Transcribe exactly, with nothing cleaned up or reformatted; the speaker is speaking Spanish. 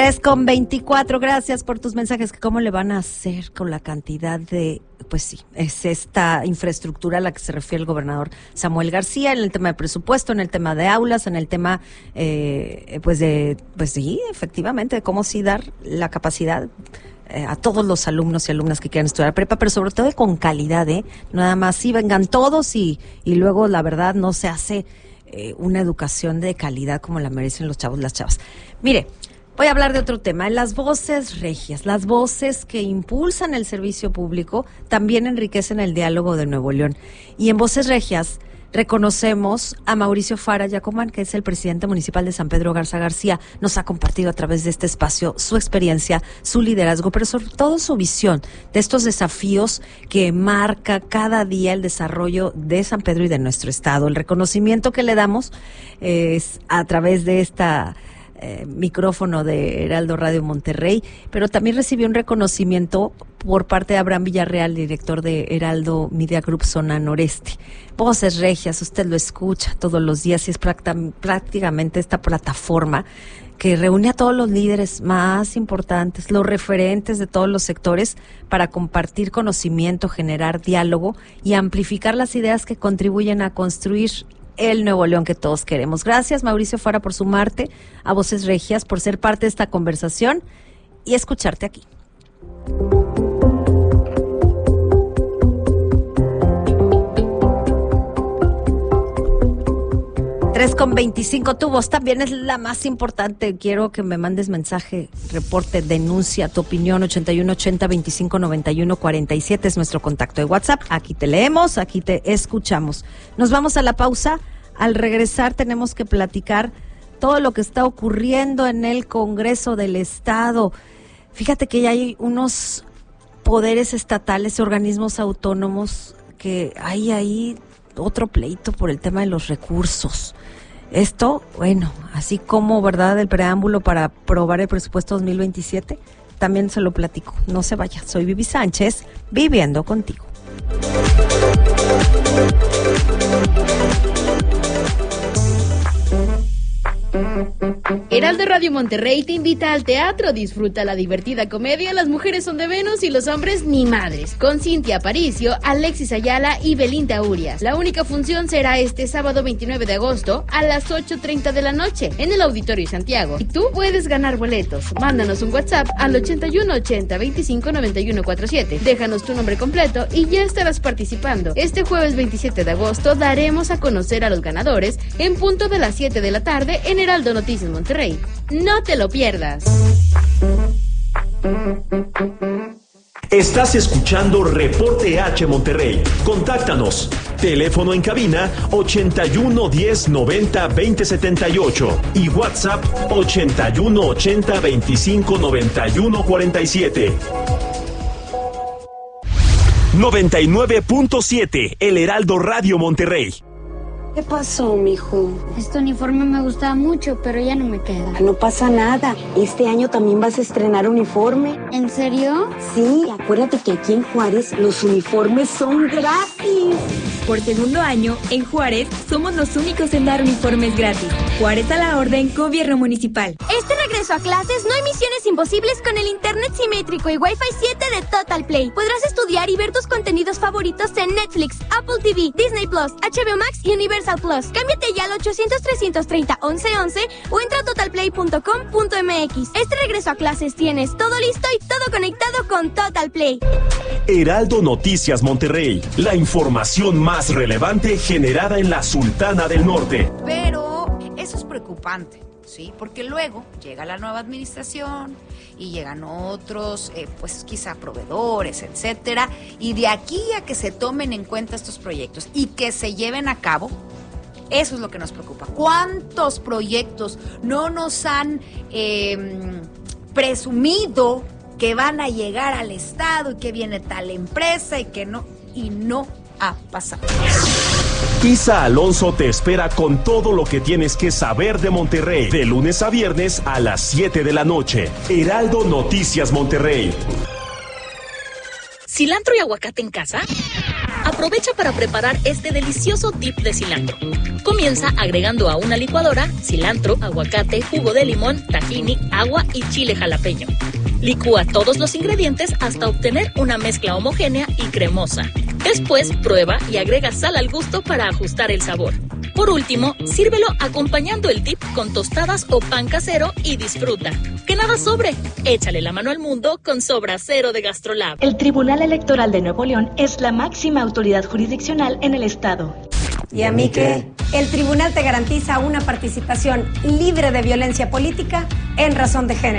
tres con veinticuatro, gracias por tus mensajes. ¿Cómo le van a hacer con la cantidad de, pues sí, es esta infraestructura a la que se refiere el gobernador Samuel García, en el tema de presupuesto, en el tema de aulas, en el tema, eh, pues de, pues sí, efectivamente, de cómo sí dar la capacidad eh, a todos los alumnos y alumnas que quieran estudiar prepa, pero sobre todo con calidad, ¿eh? Nada más sí vengan todos y, y luego la verdad no se hace eh, una educación de calidad como la merecen los chavos, las chavas. Mire, voy a hablar de otro tema. Las voces regias, las voces que impulsan el servicio público, también enriquecen el diálogo de Nuevo León. Y en Voces Regias reconocemos a Mauricio Fara Yacomán, que es el presidente municipal de San Pedro Garza García. Nos ha compartido a través de este espacio su experiencia, su liderazgo, pero sobre todo su visión de estos desafíos que marca cada día el desarrollo de San Pedro y de nuestro estado. El reconocimiento que le damos es a través de esta Eh, micrófono de Heraldo Radio Monterrey, pero también recibió un reconocimiento por parte de Abraham Villarreal, director de Heraldo Media Group Zona Noreste. Voces Regias, usted lo escucha todos los días y es prácticamente esta plataforma que reúne a todos los líderes más importantes, los referentes de todos los sectores para compartir conocimiento, generar diálogo y amplificar las ideas que contribuyen a construir el Nuevo León que todos queremos. Gracias, Mauricio Fara, por sumarte a Voces Regias, por ser parte de esta conversación y escucharte aquí. tres con veinticinco, tu voz también es la más importante. Quiero que me mandes mensaje, reporte, denuncia, tu opinión. Ochenta y uno ochenta veinticinco noventa y uno cuarenta y siete es nuestro contacto de WhatsApp. Aquí te leemos, aquí te escuchamos. Nos vamos a la pausa. Al regresar tenemos que platicar todo lo que está ocurriendo en el Congreso del Estado. Fíjate que ya hay unos poderes estatales, organismos autónomos, que hay ahí otro pleito por el tema de los recursos. Esto, bueno, así como, ¿verdad?, el preámbulo para aprobar el presupuesto dos mil veintisiete, también se lo platico. No se vaya, soy Vivi Sánchez, viviendo contigo. Heraldo Radio Monterrey te invita al teatro. Disfruta la divertida comedia Las mujeres son de Venus y los hombres ni madres, con Cintia Aparicio, Alexis Ayala y Belinda Urias. La única función será este sábado veintinueve de agosto a las ocho treinta de la noche en el Auditorio Santiago. Y tú puedes ganar boletos. Mándanos un WhatsApp al ochenta y uno ochenta veinticinco noventa y uno cuarenta y siete. Déjanos tu nombre completo y ya estarás participando. Este jueves veintisiete de agosto daremos a conocer a los ganadores en punto de las siete de la tarde en Heraldo Noticias Monterrey. No te lo pierdas. Estás escuchando Reporte H Monterrey. Contáctanos. Teléfono en cabina ochenta y uno diez noventa veinte setenta y ocho y WhatsApp ochenta y uno ochenta veinticinco noventa y uno cuarenta y siete. noventa y nueve punto siete El Heraldo Radio Monterrey. ¿Qué pasó, mijo? Este uniforme me gustaba mucho, pero ya no me queda. No pasa nada. Este año también vas a estrenar uniforme. ¿En serio? Sí, acuérdate que aquí en Juárez los uniformes son gratis. Por segundo año, en Juárez, somos los únicos en dar uniformes gratis. Juárez a la orden, Gobierno Municipal. Este regreso a clases no hay misiones imposibles con el internet simétrico y Wi-Fi siete de Total Play. Podrás estudiar y ver tus contenidos favoritos en Netflix, Apple T V, Disney Plus, H B O Max y Universal Plus. Cámbiate ya al ochocientos trescientos treinta once once o entra a total play punto com punto m x. Este regreso a clases tienes todo listo y todo conectado con Total Play. Heraldo Noticias Monterrey, la información más relevante generada en la Sultana del Norte. Pero eso es preocupante, ¿sí? Porque luego llega la nueva administración y llegan otros, eh, pues quizá proveedores, etcétera, y de aquí a que se tomen en cuenta estos proyectos y que se lleven a cabo, eso es lo que nos preocupa. ¿Cuántos proyectos no nos han eh, presumido que van a llegar al Estado y que viene tal empresa y que no, y no ha pasado? Isa Alonso te espera con todo lo que tienes que saber de Monterrey, de lunes a viernes a las siete de la noche. Heraldo Noticias Monterrey. ¿Cilantro y aguacate en casa? Aprovecha para preparar este delicioso dip de cilantro. Comienza agregando a una licuadora cilantro, aguacate, jugo de limón, tahini, agua y chile jalapeño. Licúa todos los ingredientes hasta obtener una mezcla homogénea y cremosa. Después, prueba y agrega sal al gusto para ajustar el sabor. Por último, sírvelo acompañando el dip con tostadas o pan casero y disfruta. ¡Que nada sobre! Échale la mano al mundo con Sobra Cero de GastroLab. El Tribunal Electoral de Nuevo León es la máxima autoridad jurisdiccional en el estado. ¿Y a mí qué? El tribunal te garantiza una participación libre de violencia política en razón de género.